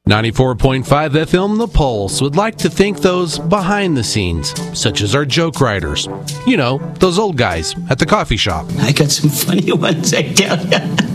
94.5 FM The Pulse would like to thank those behind the scenes, such as our joke writers. You know, those old guys at the coffee shop. I got some funny ones, I tell ya.